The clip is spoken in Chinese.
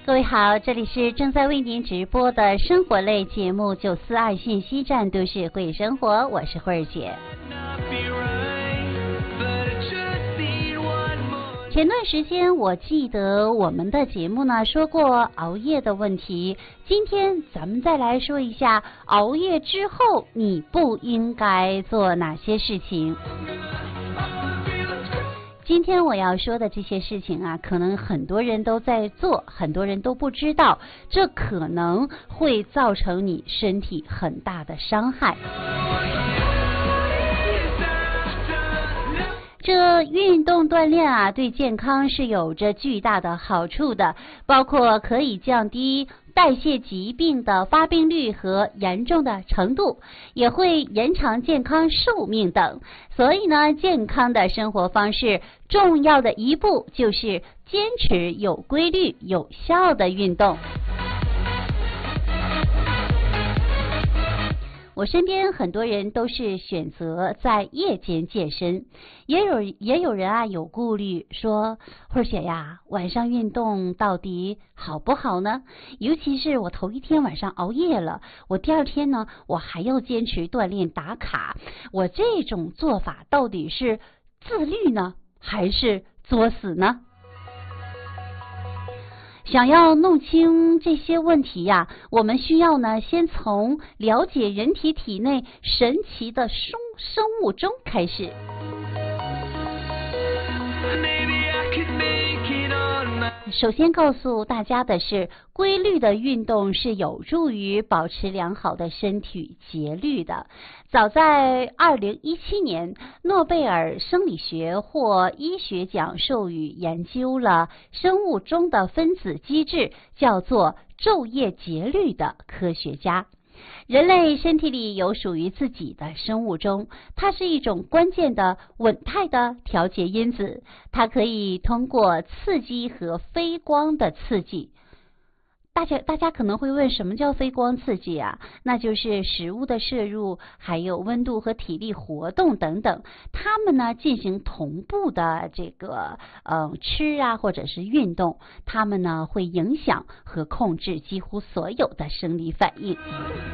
各位好，这里是正在为您直播的生活类节目94爱信息站都市会生活，我是慧儿姐。前段时间我记得我们的节目呢说过熬夜的问题，今天咱们再来说一下熬夜之后你不应该做哪些事情。今天我要说的这些事情啊，可能很多人都在做，很多人都不知道，这可能会造成你身体很大的伤害。这运动锻炼啊，对健康是有着巨大的好处的，包括可以降低代谢疾病的发病率和严重的程度，也会延长健康寿命等。所以呢，健康的生活方式重要的一步就是坚持有规律、有效的运动。我身边很多人都是选择在夜间健身，也有人啊有顾虑说，慧儿姐呀，晚上运动到底好不好呢？尤其是我头一天晚上熬夜了，我第二天呢，我还要坚持锻炼打卡，我这种做法到底是自律呢，还是作死呢？想要弄清这些问题呀，我们需要呢先从了解人体体内神奇的生物钟开始。首先告诉大家的是，规律的运动是有助于保持良好的身体节律的。早在2017年，诺贝尔生理学或医学奖授予研究了生物钟的分子机制，叫做昼夜节律的科学家。人类身体里有属于自己的生物钟，它是一种关键的稳态的调节因子，它可以通过刺激和非光的刺激。大家可能会问，什么叫非光刺激啊？那就是食物的摄入，还有温度和体力活动等等，它们呢进行同步的这个吃啊或者是运动，它们呢会影响和控制几乎所有的生理反应。